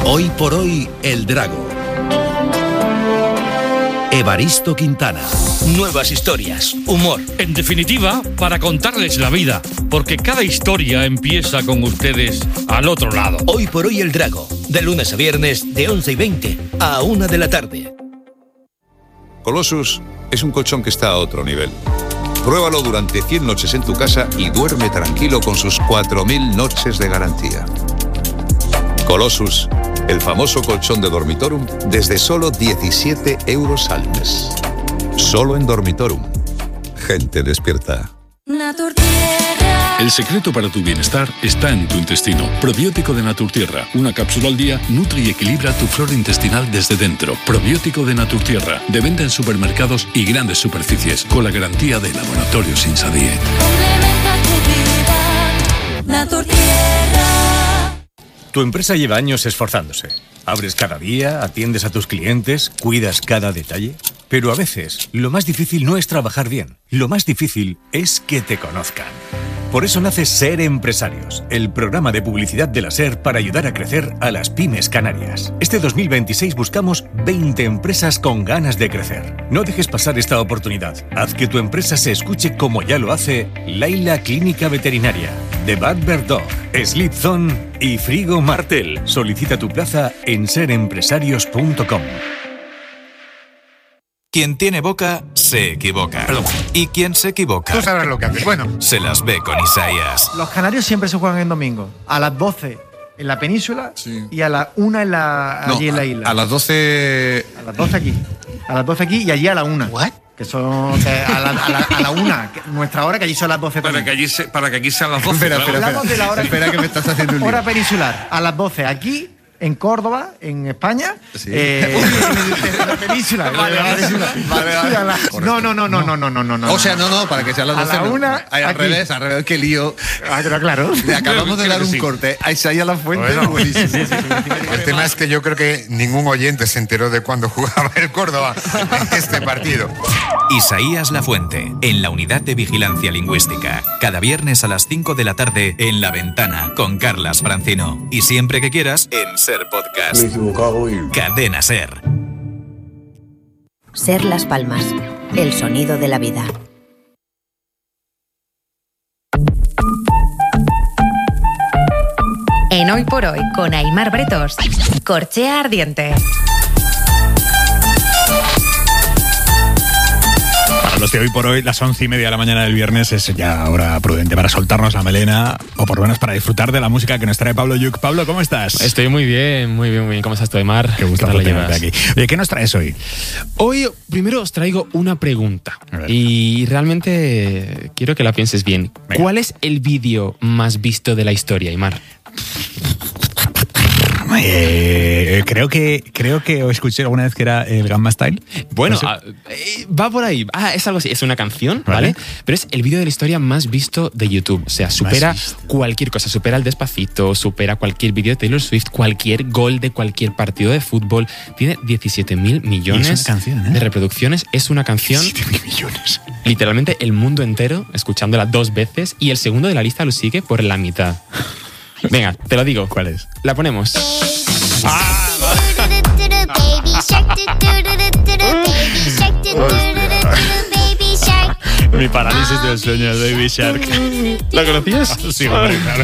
Hoy por hoy, El Drago. Evaristo Quintana. Nuevas historias, humor. En definitiva, para contarles la vida, porque cada historia empieza con ustedes al otro lado. Hoy por hoy, El Drago. De lunes a viernes, de 11:20 a 1 de la tarde. Colossus es un colchón que está a otro nivel. Pruébalo durante 100 noches en tu casa y duerme tranquilo con sus 4.000 noches de garantía. Colossus, el famoso colchón de Dormitorum, desde solo 17 euros al mes. Solo en Dormitorum. Gente despierta. El secreto para tu bienestar está en tu intestino. Probiótico de Naturtierra. Una cápsula al día nutre y equilibra tu flora intestinal desde dentro. Probiótico de Naturtierra. De venta en supermercados y grandes superficies. Con la garantía de Laboratorio Sinsadiet. Complementa tu vida. Naturtierra. Tu empresa lleva años esforzándose. Abres cada día, atiendes a tus clientes, cuidas cada detalle. Pero a veces, lo más difícil no es trabajar bien. Lo más difícil es que te conozcan. Por eso nace Ser Empresarios, el programa de publicidad de la SER para ayudar a crecer a las pymes canarias. Este 2026 buscamos 20 empresas con ganas de crecer. No dejes pasar esta oportunidad. Haz que tu empresa se escuche como ya lo hace Laila Clínica Veterinaria, The Bad Bird Dog, Sleep Zone y Frigo Martel. Solicita tu plaza en serempresarios.com. Quien tiene boca, se equivoca. Perdón. Y quien se equivoca... Tú sabrás lo que haces. Bueno. Se las ve con Isaías. Los canarios siempre se juegan en domingo. A las 12 en la península, sí, y a las 1 allí en la isla. A las 12... A las 12 aquí. A las 12 aquí y allí a la 1. ¿What? Que son a la 1, nuestra hora, que allí son las 12 para que aquí sean las 12. Espera que me estás haciendo un lío. Hora peninsular. A las 12 aquí, en Córdoba, en España. Sí. En la península. Vale. No. O sea, no, para que sean las 12. A la 1. Al revés, qué lío. Pero claro. Le acabamos de dar un corte a Isaías Lafuente. Bueno, buenísimo. Sí. El tema es que yo creo que ningún oyente se enteró de cuándo jugaba el Córdoba en este partido. Isaías Lafuente, en la Unidad de Vigilancia Lingüística. Cada viernes a las 5 de la tarde en La Ventana, con Carlas Francino. Y siempre que quieras, en Ser Podcast. Me he equivocado y... Cadena Ser. Ser Las Palmas, el sonido de la vida. En Hoy por Hoy, con Aimar Bretos, Corchea Ardiente. Para los de Hoy por Hoy, las 11:30 de la mañana del viernes es ya hora prudente para soltarnos la melena, o por lo menos para disfrutar de la música que nos trae Pablo Yuc. Pablo, ¿cómo estás? Estoy muy bien. ¿Cómo estás tú, Aimar? Qué gusto tenerte aquí. Oye, ¿qué nos traes hoy? Hoy, primero os traigo una pregunta. Y realmente quiero que la pienses bien. Venga. ¿Cuál es el vídeo más visto de la historia, Aimar? Creo que os escuché alguna vez que era el Gamma Style. Bueno, va por ahí. Es algo así. Es una canción, ¿vale? Pero es el vídeo de la historia más visto de YouTube. O sea, supera cualquier cosa. Supera el Despacito, supera cualquier vídeo de Taylor Swift, cualquier gol de cualquier partido de fútbol. Tiene 17.000 millones de reproducciones. Es una canción... 17.000 millones. Literalmente el mundo entero escuchándola 2 veces. Y el segundo de la lista lo sigue por la mitad. Venga, te lo digo. ¿Cuál es? La ponemos. Mi parálisis del sueño de Baby Shark. ¿La conocías? Sí, hombre, claro.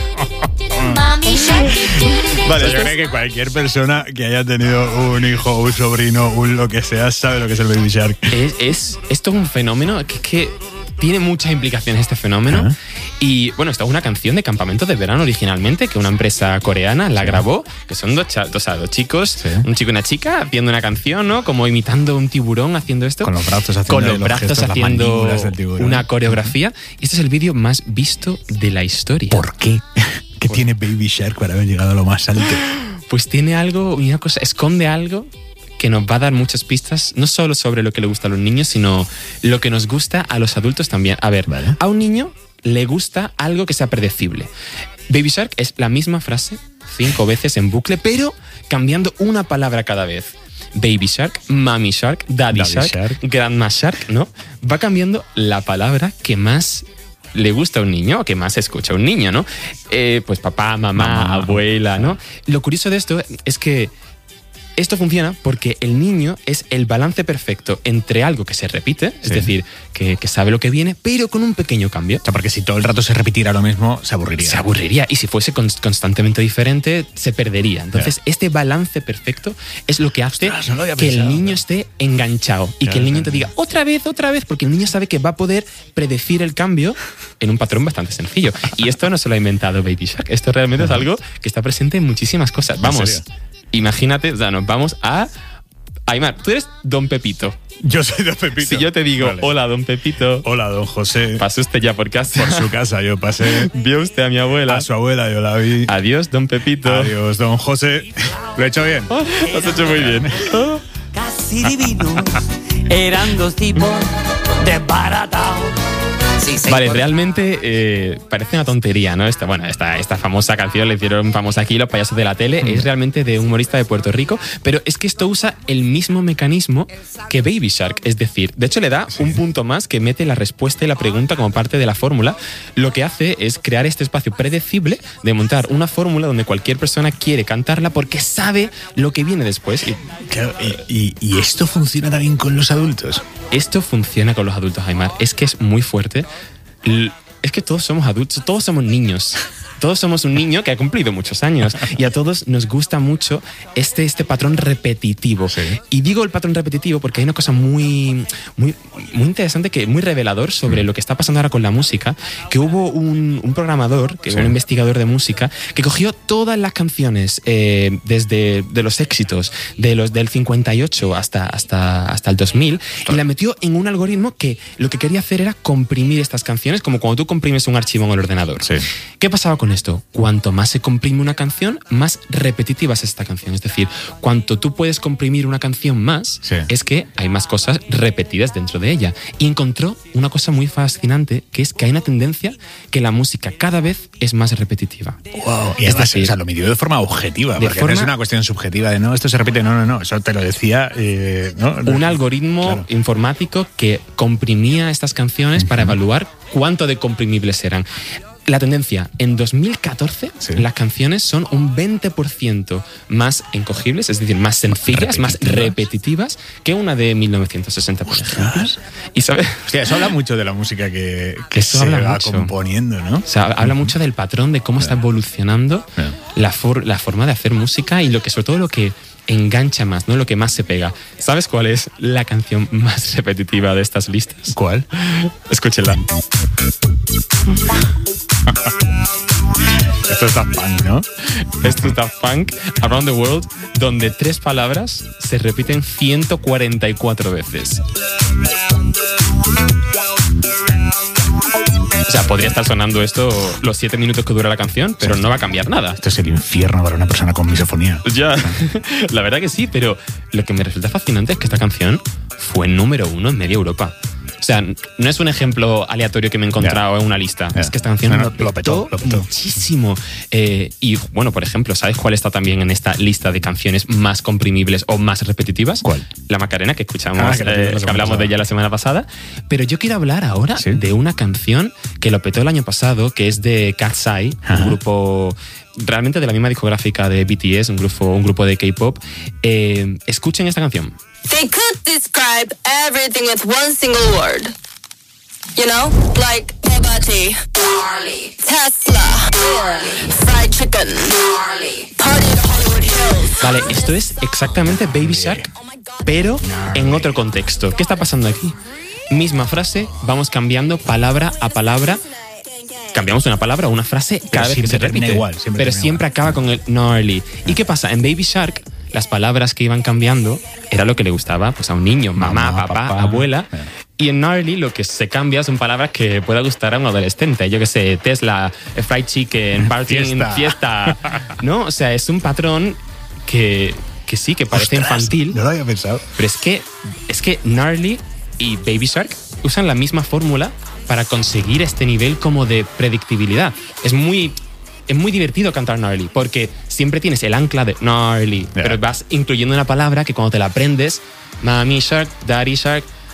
Vale, yo creo que cualquier persona que haya tenido un hijo, un sobrino, un lo que sea, sabe lo que es el Baby Shark. Esto es un fenómeno que tiene muchas implicaciones este fenómeno. Y bueno, esta es una canción de campamento de verano originalmente, que una empresa coreana la grabó, que son dos chicos, un chico y una chica, haciendo una canción, ¿no? Como imitando un tiburón, haciendo esto. Con los brazos haciendo una coreografía. Y este es el vídeo más visto de la historia. ¿Por qué? ¿Qué tiene Baby Shark para haber llegado a lo más alto? Pues tiene algo, una cosa, esconde algo que nos va a dar muchas pistas, no solo sobre lo que le gusta a los niños, sino lo que nos gusta a los adultos también. A ver, a un niño le gusta algo que sea predecible. Baby Shark es la misma frase 5 veces en bucle, pero cambiando una palabra cada vez. Baby Shark, Mommy Shark, Daddy Shark, Grandma Shark, ¿no? Va cambiando la palabra que más le gusta a un niño o que más escucha a un niño, ¿no? Pues papá, mamá, abuela, ¿no? Lo curioso de esto es que esto funciona porque el niño es el balance perfecto entre algo que se repite, es decir, que sabe lo que viene, pero con un pequeño cambio. O sea, porque si todo el rato se repitiera lo mismo, se aburriría. Se aburriría. Y si fuese constantemente diferente, se perdería. Entonces, este balance perfecto es lo que hace que el niño esté enganchado y que el niño te diga otra vez, porque el niño sabe que va a poder predecir el cambio en un patrón bastante sencillo. Y esto no se lo ha inventado Baby Shark. Esto realmente es algo que está presente en muchísimas cosas. Vamos. Imagínate, o sea, nos vamos a... Aimar, tú eres Don Pepito. Yo soy Don Pepito. Si yo te digo, hola, Don Pepito. Hola, Don José. Pasó usted ya por casa. Por su casa yo pasé. Vio usted a mi abuela. A su abuela yo la vi. Adiós, Don Pepito. Adiós, Don José. ¿Lo he hecho bien? Lo has hecho muy bien. Casi divinos. Eran dos tipos desbaratados. Vale, realmente parece una tontería, ¿no? Esta famosa canción le hicieron famosa aquí los payasos de la tele, es realmente de un humorista de Puerto Rico, pero es que esto usa el mismo mecanismo que Baby Shark, es decir, de hecho le da un punto más que mete la respuesta y la pregunta como parte de la fórmula. Lo que hace es crear este espacio predecible de montar una fórmula donde cualquier persona quiere cantarla porque sabe lo que viene después. ¿Y esto funciona también con los adultos? Esto funciona con los adultos, Aimar. Es que es muy fuerte. Es que todos somos adultos, todos somos niños. Todos somos un niño que ha cumplido muchos años y a todos nos gusta mucho este patrón repetitivo. Y digo el patrón repetitivo porque hay una cosa muy interesante, muy revelador sobre lo que está pasando ahora con la música, que hubo un programador, un investigador de música, que cogió todas las canciones desde de los éxitos del 58 hasta el 2000 y la metió en un algoritmo que lo que quería hacer era comprimir estas canciones, como cuando tú comprimes un archivo en el ordenador. ¿Qué pasaba con esto? Cuanto más se comprime una canción, más repetitiva es esta canción. Es decir, cuanto tú puedes comprimir una canción más, es que hay más cosas repetidas dentro de ella. Y encontró una cosa muy fascinante, que es que hay una tendencia que la música cada vez es más repetitiva. Wow. Y además, o sea, lo midió de forma objetiva, porque no es una cuestión subjetiva de no, esto se repite, no, eso te lo decía... un algoritmo informático que comprimía estas canciones para evaluar cuánto de comprimibles eran. La tendencia, en 2014 las canciones son un 20% más encogibles, es decir, más sencillas, más repetitivas que una de 1960, por ejemplo. Y ¿sabes? Hostia, eso habla mucho de la música que se va componiendo, ¿no? O sea, habla mucho del patrón, de cómo está evolucionando la forma de hacer música y sobre todo lo que engancha más, ¿no? Lo que más se pega. ¿Sabes cuál es la canción más repetitiva de estas listas? ¿Cuál? Escúchenla. Esto es Daft Punk, ¿no? Esto es Daft Punk, Around the World, donde 3 palabras se repiten 144 veces. O sea, podría estar sonando esto los 7 minutos que dura la canción, pero no va a cambiar nada. Esto es el infierno para una persona con misofonía. Ya, la verdad que sí, pero lo que me resulta fascinante es que esta canción fue número 1 en media Europa. O sea, no es un ejemplo aleatorio que me he encontrado en una lista. Es que esta canción lo petó muchísimo. Y bueno, por ejemplo, ¿sabes cuál está también en esta lista de canciones más comprimibles o más repetitivas? ¿Cuál? La Macarena, que escuchamos, que hablamos de ella la semana pasada. Pero yo quiero hablar ahora de una canción que lo petó el año pasado, que es de Cat's Eye, un grupo realmente de la misma discográfica de BTS, un grupo de K-pop. Escuchen esta canción. They could describe everything with one single word. You know? Like Bugatti, Tesla, fried chicken, party at Hollywood Hills. Vale, esto es exactamente Baby Shark, pero en otro contexto. ¿Qué está pasando aquí? Misma frase, vamos cambiando palabra a palabra. Cambiamos una palabra o una frase cada vez que se repite. Igual, pero siempre acaba con el gnarly. ¿Y qué pasa? En Baby Shark, las palabras que iban cambiando era lo que le gustaba pues, a un niño, mamá, papá, abuela. Y en gnarly lo que se cambia son palabras que pueda gustar a un adolescente. Yo qué sé, Tesla, fried chicken, party, fiesta. ¿No? O sea, es un patrón que sí, que parece infantil. No lo había pensado. Pero es que gnarly y Baby Shark usan la misma fórmula para conseguir este nivel como de predictibilidad. Es muy divertido cantar gnarly, porque siempre tienes el ancla de gnarly, pero vas incluyendo una palabra que cuando te la aprendes, Mami Shark, Daddy Shark,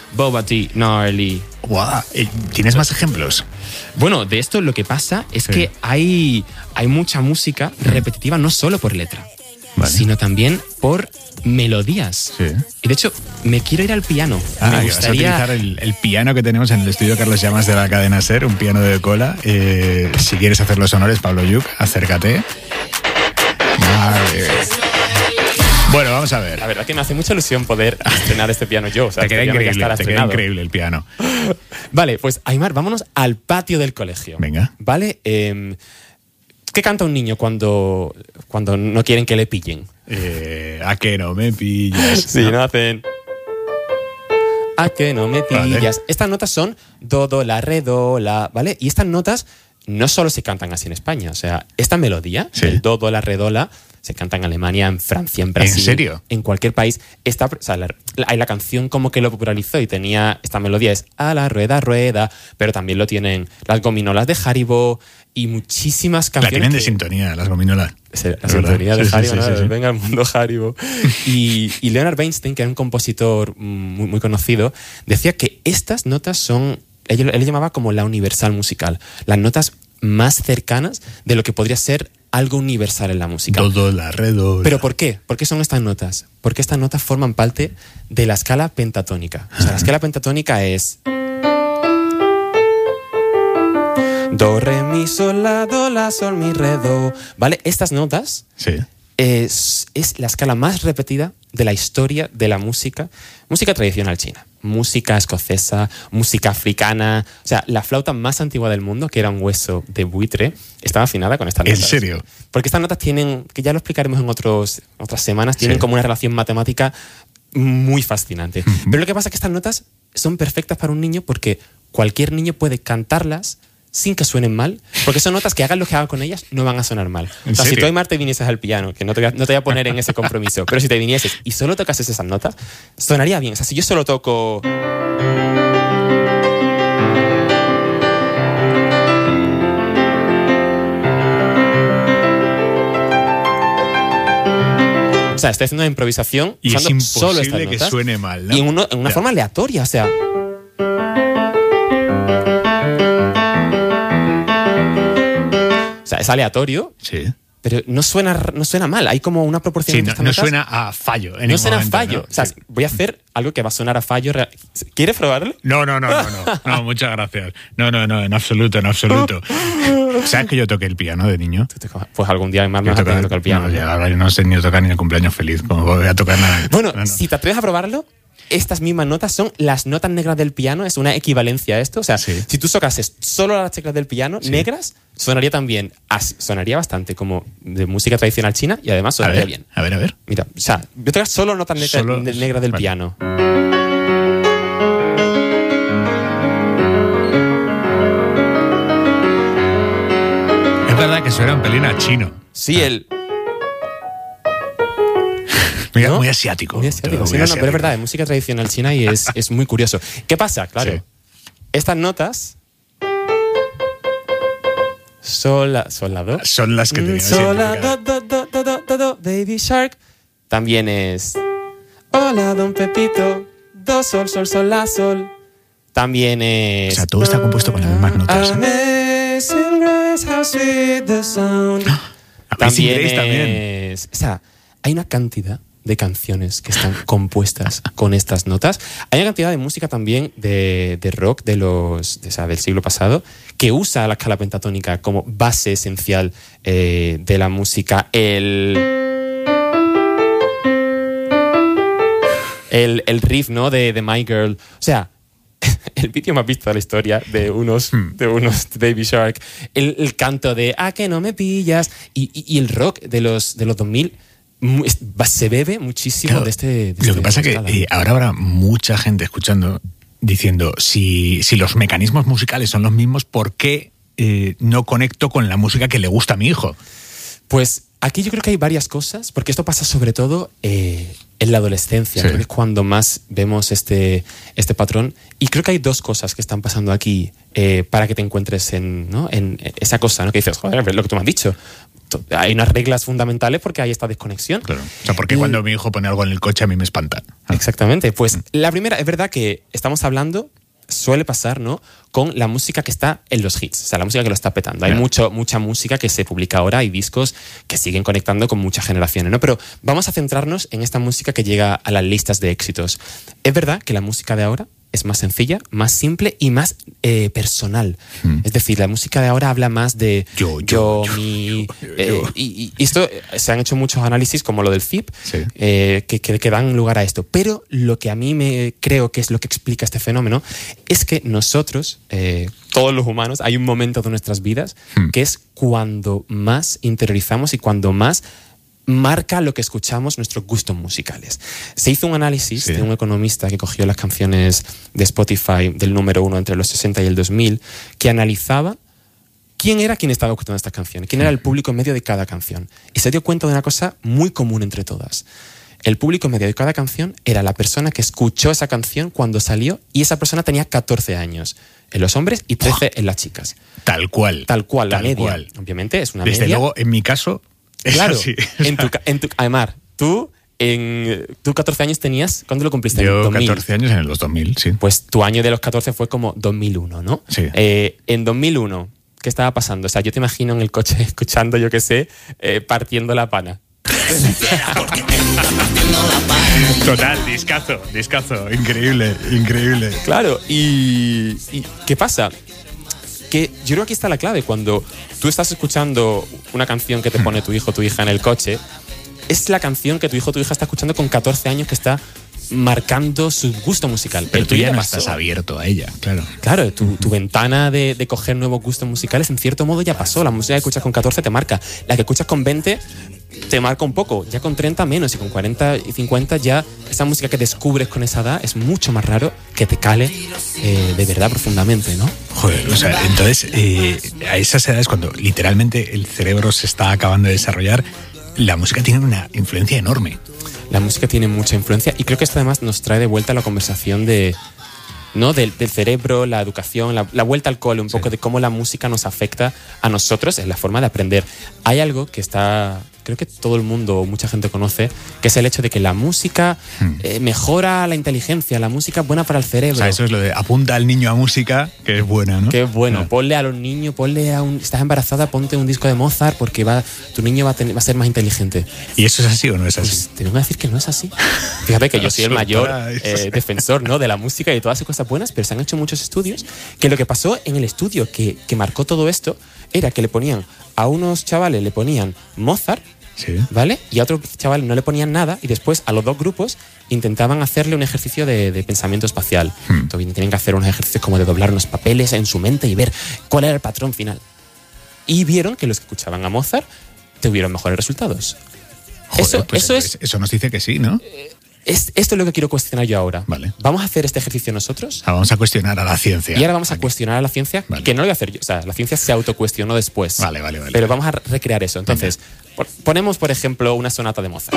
Boba Tea, Gnarly. Wow. ¿Tienes más ejemplos? Bueno, de esto lo que pasa es que hay mucha música repetitiva, no solo por letra, sino también por melodías. Sí. Y de hecho, me quiero ir al piano. Me gustaría vas a utilizar el piano que tenemos en el estudio Carlos Llamas de la cadena SER, un piano de cola. Si quieres hacer los honores, Pablo Lluch, acércate. Vale. Bueno, vamos a ver. La verdad que me hace mucha ilusión poder estrenar este piano yo. O sea, te queda increíble el piano. Vale, pues Aimar, vámonos al patio del colegio. Venga. ¿Vale? ¿Qué canta un niño cuando no quieren que le pillen? ¿A que no me pillas? Sí, no hacen... ¿A que no me pillas? Vale. Estas notas son do, do, la, re, do, la, ¿vale? Y estas notas no solo se cantan así en España. O sea, esta melodía, el do, do, la, re, do, la, se canta en Alemania, en Francia, en Brasil. ¿En serio? En cualquier país. Hay la canción como que lo popularizó y tenía esta melodía, es a la rueda, rueda, pero también lo tienen las gominolas de Haribo y muchísimas canciones. La tienen de sintonía, las gominolas. La sintonía de Haribo, ¿no? Venga al mundo Haribo. Y Leonard Bernstein, que era un compositor muy, muy conocido, decía que estas notas son, él llamaba como la universal musical, las notas más cercanas de lo que podría ser algo universal en la música. Do, la, re, do, la. ¿Pero por qué? ¿Por qué son estas notas? Porque estas notas forman parte de la escala pentatónica. O sea, la escala pentatónica es do, re, mi, sol, la, do, la, sol, mi, re, do. ¿Vale? Estas notas es la escala más repetida de la historia de la música tradicional china. Música escocesa, música africana. O sea, la flauta más antigua del mundo, que era un hueso de buitre, estaba afinada con estas notas. ¿En serio? Porque estas notas tienen, que ya lo explicaremos en otras semanas, tienen como una relación matemática muy fascinante. Pero lo que pasa es que estas notas son perfectas para un niño porque cualquier niño puede cantarlas sin que suenen mal, porque son notas que hagan lo que hagan con ellas, no van a sonar mal. O sea, si tú, Aimar, te vinieses al piano, que no te voy a poner en ese compromiso, pero si te vinieses y solo tocases esas notas, sonaría bien. O sea, si yo solo toco... O sea, estoy haciendo una improvisación y usando es solo estas imposible notas. Que suene mal, ¿no? Y en una forma aleatoria, o sea... O sea, es aleatorio, pero no suena mal. Hay como una proporción entre estas notas. No suena a fallo. No suena a fallo. O sea, voy a hacer algo que va a sonar a fallo. ¿Quieres probarlo? No, muchas gracias. No, en absoluto. ¿Sabes que yo toqué el piano de niño? Pues algún día más me vas a tener que tocar el piano. No, ahora yo no sé ni tocar ni el cumpleaños feliz. Como voy a tocar nada. Bueno, si te atreves a probarlo, estas mismas notas son las notas negras del piano, es una equivalencia a esto. O sea, si tú tocases solo las teclas del piano negras, sonaría también, sonaría bastante como de música tradicional china y además sonaría bien. A ver. Mira, o sea, yo tocar solo notas negras del piano. Es verdad que suena un pelín a chino. Sí, ¿no? Muy asiático. Muy asiático. Sí, pero es verdad, es música tradicional china y es muy curioso. ¿Qué pasa? Claro, estas notas... Sol, la, do. Son las que te sol, la, do, Baby Shark. También es... Hola, don Pepito. Do, sol, sol, sol, la, sol. También es... O sea, todo está compuesto con las mismas notas. Amazing Grace, how sweet the sound. También es... O sea, hay una cantidad de canciones que están compuestas con estas notas. Hay una cantidad de música también de rock del siglo pasado que usa la escala pentatónica como base esencial de la música. El riff, ¿no? de My Girl. O sea, el vídeo más visto de la historia de unos Baby Shark. El canto de "Ah, que no me pillas" y el rock de los 2000 se bebe muchísimo de este... Lo que pasa es que ahora habrá mucha gente escuchando diciendo si los mecanismos musicales son los mismos, ¿por qué no conecto con la música que le gusta a mi hijo? Pues aquí yo creo que hay varias cosas, porque esto pasa sobre todo en la adolescencia. Sí. Creo que es cuando más vemos este patrón. Y creo que hay dos cosas que están pasando aquí para que te encuentres en esa cosa, ¿no? Que dices, joder, lo que tú me has dicho. Hay unas reglas fundamentales porque hay esta desconexión. Claro. O sea, porque cuando mi hijo pone algo en el coche a mí me espanta. Exactamente. Pues la primera, es verdad que estamos hablando, suele pasar, ¿no?, con la música que está en los hits, o sea, la música que lo está petando. Hay mucha música que se publica ahora y discos que siguen conectando con muchas generaciones, ¿no? Pero vamos a centrarnos en esta música que llega a las listas de éxitos. Es verdad que la música de ahora es más sencilla, más simple y más personal. Es decir, la música de ahora habla más de yo. Y esto, se han hecho muchos análisis, como lo del FIP, que dan lugar a esto. Pero lo que a mí creo que es lo que explica este fenómeno es que nosotros, todos los humanos, hay un momento de nuestras vidas que es cuando más interiorizamos y cuando más marca lo que escuchamos, nuestros gustos musicales. Se hizo un análisis de un economista que cogió las canciones de Spotify del número 1 entre los 60 y el 2000, que analizaba quién estaba escuchando estas canciones, quién era el público medio de cada canción. Y se dio cuenta de una cosa muy común entre todas. El público medio de cada canción era la persona que escuchó esa canción cuando salió, y esa persona tenía 14 años en los hombres y 13 en las chicas. Tal cual. La media. Obviamente es una media. Desde luego, en mi caso... Claro, sí. Aymar, tú 14 años tenías, ¿cuándo lo cumpliste? Yo en 2000. 14 años en los 2000, sí. Pues tu año de los 14 fue como 2001, ¿no? Sí. En 2001, ¿qué estaba pasando? O sea, yo te imagino en el coche escuchando, yo qué sé, Partiendo la Pana. Total, discazo, increíble. Claro, y ¿qué pasa? Que yo creo que aquí está la clave. Cuando tú estás escuchando una canción que te pone tu hijo o tu hija en el coche, es la canción que tu hijo o tu hija está escuchando con 14 años, que está marcando su gusto musical. Pero tú ya no estás abierto a ella, claro. Claro, tu ventana de coger nuevos gustos musicales, en cierto modo, ya pasó. La música que escuchas con 14 te marca. La que escuchas con 20 te marca un poco. Ya con 30 menos, y con 40 y 50 ya esa música que descubres con esa edad es mucho más raro que te cale de verdad profundamente, ¿no? Joder, o sea, entonces a esas edades, cuando literalmente el cerebro se está acabando de desarrollar, la música tiene una influencia enorme. La música tiene mucha influencia, y creo que esto además nos trae de vuelta a la conversación del cerebro, la educación, la vuelta al cole, un poco de cómo la música nos afecta a nosotros en la forma de aprender. Hay algo que creo que todo el mundo o mucha gente conoce, que es el hecho de que la música mejora la inteligencia, la música es buena para el cerebro. O sea, eso es lo de apunta al niño a música, que es buena, ¿no? Que es bueno. Ponle a los niños, estás embarazada, ponte un disco de Mozart, porque tu niño va a ser más inteligente. ¿Y eso es así o no es así? Pues te vengo a decir que no es así. Fíjate que yo soy el mayor defensor, ¿no?, de la música y de todas esas cosas buenas, pero se han hecho muchos estudios que lo que pasó en el estudio que marcó todo esto era que le ponían a unos chavales Mozart, ¿vale? Y a otros chavales no le ponían nada, y después a los dos grupos intentaban hacerle un ejercicio de pensamiento espacial. Entonces tienen que hacer unos ejercicios como de doblar unos papeles en su mente y ver cuál era el patrón final. Y vieron que los que escuchaban a Mozart tuvieron mejores resultados. Joder, eso nos dice que sí, ¿no? Esto es lo que quiero cuestionar yo ahora. Vale. ¿Vamos a hacer este ejercicio nosotros? Vamos a cuestionar a la ciencia. Y ahora vamos a cuestionar a la ciencia, que no lo voy a hacer yo. O sea, la ciencia se autocuestionó después. Vale. Pero vamos a recrear eso. Entonces, ponemos, por ejemplo, una sonata de Mozart.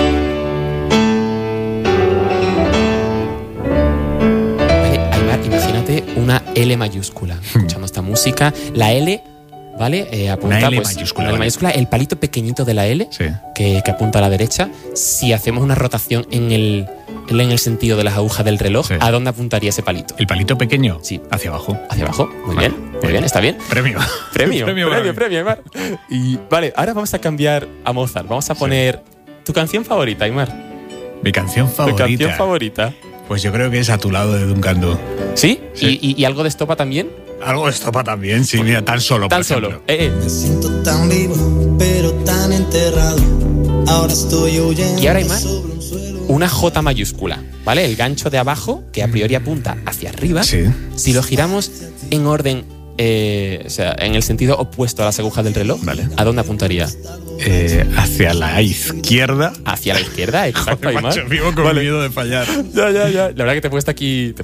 Vale, Aymar, imagínate una L mayúscula. Escuchando esta música, la L... ¿Vale? Apunta, una L pues, mayúscula. Una L mayúscula, el palito pequeñito de la L, que apunta a la derecha. Si hacemos una rotación en el sentido de las agujas del reloj, ¿a dónde apuntaría ese palito? ¿El palito pequeño? Sí. Hacia abajo. Hacia abajo, muy bien, está bien. Premio, Aymar. Y vale, ahora vamos a cambiar a Mozart. Vamos a poner tu canción favorita, Aymar. Mi canción favorita. Tu canción favorita. Pues yo creo que es A tu lado, de Duncan Du. ¿Sí? ¿Y algo de Estopa también? Algo de Estopa también, sí, mira, tan solo. Tan solo. Me siento tan vivo, pero tan enterrado. Ahora estoy huyendo. Y ahora, Aymar, una J mayúscula, ¿vale? El gancho de abajo, que a priori apunta hacia arriba. Sí. Si lo giramos en orden, o sea, en el sentido opuesto a las agujas del reloj, vale, ¿a dónde apuntaría? Hacia la izquierda. Hacia la izquierda, exacto. Joder, macho, vivo con miedo de fallar. Ya. La verdad que te he puesto aquí,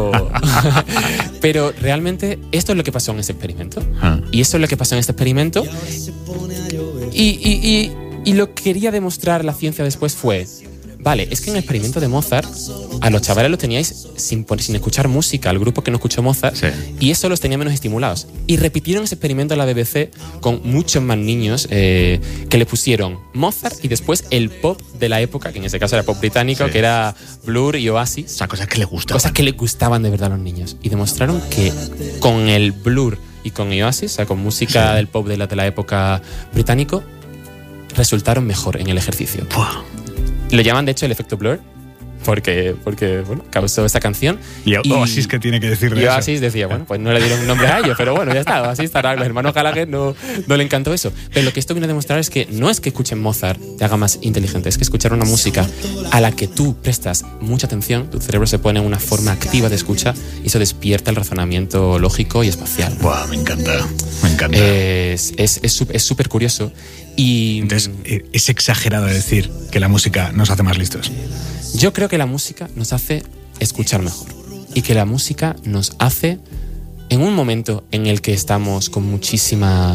Pero realmente esto es lo que pasó en ese experimento. Y esto es lo que pasó en este experimento. Y lo que quería demostrar la ciencia después fue: vale, es que en el experimento de Mozart a los chavales los teníais sin escuchar música, al grupo que no escuchó Mozart, y eso los tenía menos estimulados. Y repitieron ese experimento en la BBC con muchos más niños que le pusieron Mozart y después el pop de la época, que en ese caso era pop británico, que era Blur y Oasis. O sea, cosas que le gustaban. Cosas que le gustaban de verdad a los niños. Y demostraron que con el Blur y con Oasis, o sea, con música del pop de la época británico, resultaron mejor en el ejercicio. Buah. Lo llaman, de hecho, el efecto Blur, porque bueno, causó esta canción. Y Oasis, ¿qué tiene que decir de y eso? Oasis decía, bueno, pues no le dieron un nombre a ellos, pero bueno, ya está, así estará. Los hermanos Gallagher no le encantó eso. Pero lo que esto viene a demostrar es que no es que escuchen Mozart te haga más inteligente, es que escuchar una música a la que tú prestas mucha atención, tu cerebro se pone en una forma activa de escucha y eso despierta el razonamiento lógico y espacial. Buah, me encanta, me encanta. Es súper curioso. Y entonces, ¿es exagerado decir que la música nos hace más listos? Yo creo que la música nos hace escuchar mejor y que la música nos hace, en un momento en el que estamos con muchísimos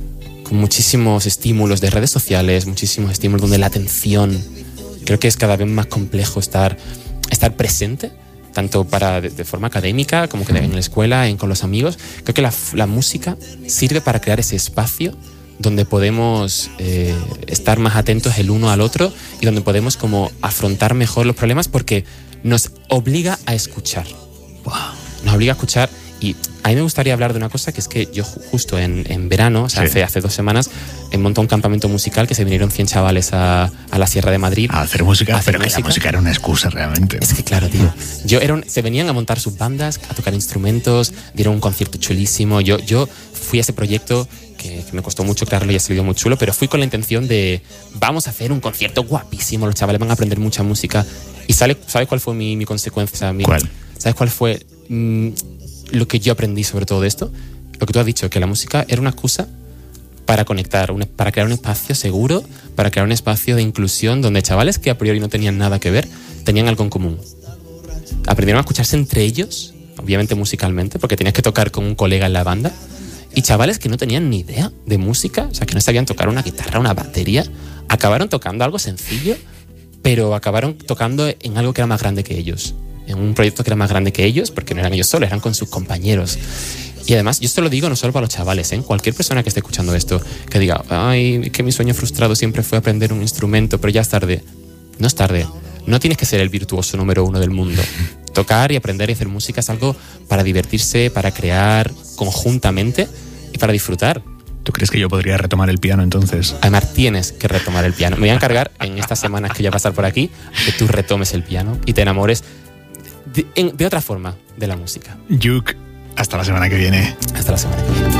estímulos de redes sociales, muchísimos estímulos donde la atención, creo que es cada vez más complejo estar presente, tanto de forma académica como que en la escuela, con los amigos. Creo que la música sirve para crear ese espacio donde podemos estar más atentos el uno al otro y donde podemos como afrontar mejor los problemas porque nos obliga a escuchar. Wow. Nos obliga a escuchar. Y a mí me gustaría hablar de una cosa, que es que yo justo en verano, o sea, hace 2 semanas, montó un campamento musical que se vinieron 100 chavales a la Sierra de Madrid. A hacer música, pero que la música era una excusa realmente. Es que claro, tío. Se venían a montar sus bandas, a tocar instrumentos, dieron un concierto chulísimo. Yo fui a ese proyecto que me costó mucho crearlo y ha salido muy chulo, pero fui con la intención de vamos a hacer un concierto guapísimo, los chavales van a aprender mucha música. Y ¿sabes cuál fue mi consecuencia? ¿Cuál? ¿Sabes cuál fue lo que yo aprendí sobre todo esto? Lo que tú has dicho, que la música era una excusa para conectar, para crear un espacio seguro, para crear un espacio de inclusión donde chavales que a priori no tenían nada que ver, tenían algo en común. Aprendieron a escucharse entre ellos, obviamente musicalmente, porque tenías que tocar con un colega en la banda, y chavales que no tenían ni idea de música, o sea, que no sabían tocar una guitarra, una batería, acabaron tocando algo sencillo, pero acabaron tocando en algo que era más grande que ellos, en un proyecto que era más grande que ellos, porque no eran ellos solos, eran con sus compañeros. Y además, yo esto lo digo no solo para los chavales, cualquier persona que esté escuchando esto, que diga, ay, que mi sueño frustrado siempre fue aprender un instrumento, pero ya es tarde. No es tarde. No tienes que ser el virtuoso número 1 del mundo. Tocar y aprender y hacer música es algo para divertirse, para crear conjuntamente y para disfrutar. ¿Tú crees que yo podría retomar el piano entonces? Además, tienes que retomar el piano. Me voy a encargar en estas semanas que voy a pasar por aquí que tú retomes el piano y te enamores de otra forma de la música. Yuk, hasta la semana que viene. Hasta la semana que viene.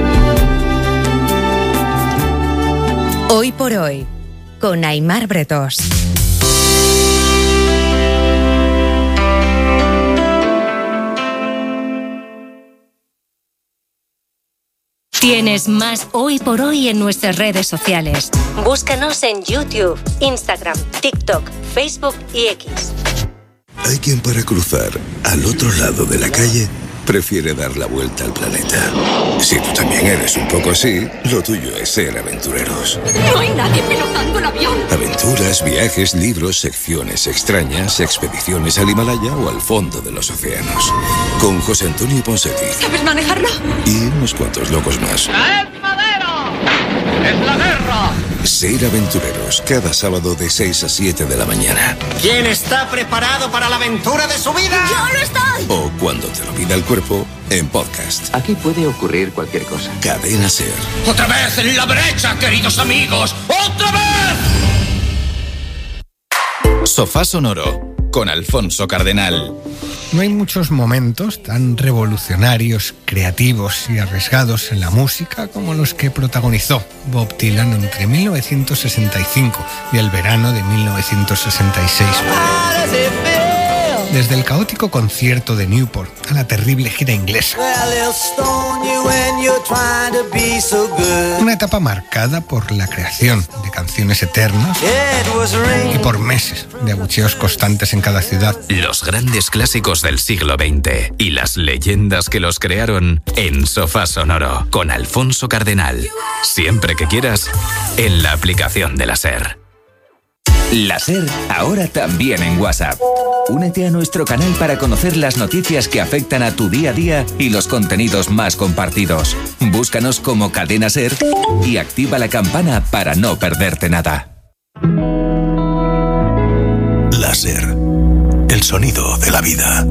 Hoy por hoy, con Aimar Bretos. Tienes más Hoy por Hoy en nuestras redes sociales. Búscanos en YouTube, Instagram, TikTok, Facebook y X. Hay quien para cruzar al otro lado de la calle prefiere dar la vuelta al planeta. Si tú también eres un poco así, lo tuyo es ser aventureros. No hay nadie pilotando el avión. Aventuras, viajes, libros, secciones extrañas, expediciones al Himalaya o al fondo de los océanos. Con José Antonio Ponseti. ¿Sabes manejarlo? Y unos cuantos locos más. ¡Es madero! ¡Es la guerra! Ser aventureros, cada sábado de 6 a 7 de la mañana. ¿Quién está preparado para la aventura de su vida? ¡Yo lo estoy! O cuando te lo pida el cuerpo, en podcast. Aquí puede ocurrir cualquier cosa. Cadena Ser. ¡Otra vez en la brecha, queridos amigos! ¡Otra vez! Sofá Sonoro con Alfonso Cardenal. No hay muchos momentos tan revolucionarios, creativos y arriesgados en la música como los que protagonizó Bob Dylan entre 1965 y el verano de 1966. Desde el caótico concierto de Newport a la terrible gira inglesa. Una etapa marcada por la creación de canciones eternas y por meses de abucheos constantes en cada ciudad. Los grandes clásicos del siglo XX y las leyendas que los crearon en Sofá Sonoro con Alfonso Cardenal. Siempre que quieras, en la aplicación de la SER. La SER, ahora también en WhatsApp. Únete a nuestro canal para conocer las noticias que afectan a tu día a día y los contenidos más compartidos. Búscanos como Cadena SER y activa la campana para no perderte nada. La SER, el sonido de la vida.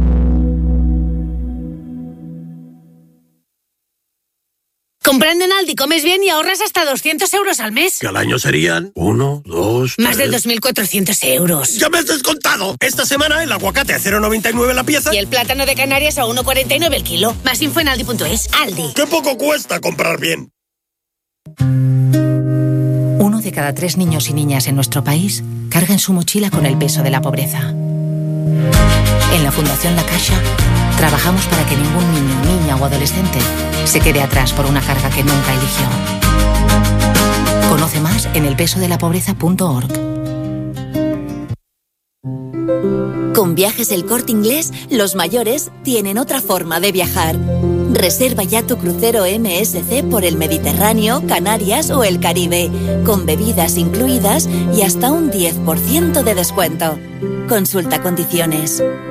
Comprando en Aldi comes bien y ahorras hasta 200 euros al mes. Que al año serían 1, 2, Más de 2.400 euros. ¡Ya me has descontado! Esta semana el aguacate a 0,99 la pieza. Y el plátano de Canarias a 1,49 el kilo. Más info en Aldi.es. Aldi. ¡Qué poco cuesta comprar bien! 1 de cada 3 niños y niñas en nuestro país carga en su mochila con el peso de la pobreza. En la Fundación La Caixa trabajamos para que ningún niño, niña o adolescente se quede atrás por una carga que nunca eligió. Conoce más en elpesodelapobreza.org. Con Viajes El Corte Inglés, los mayores tienen otra forma de viajar. Reserva ya tu crucero MSC por el Mediterráneo, Canarias o el Caribe, con bebidas incluidas y hasta un 10% de descuento. Consulta condiciones.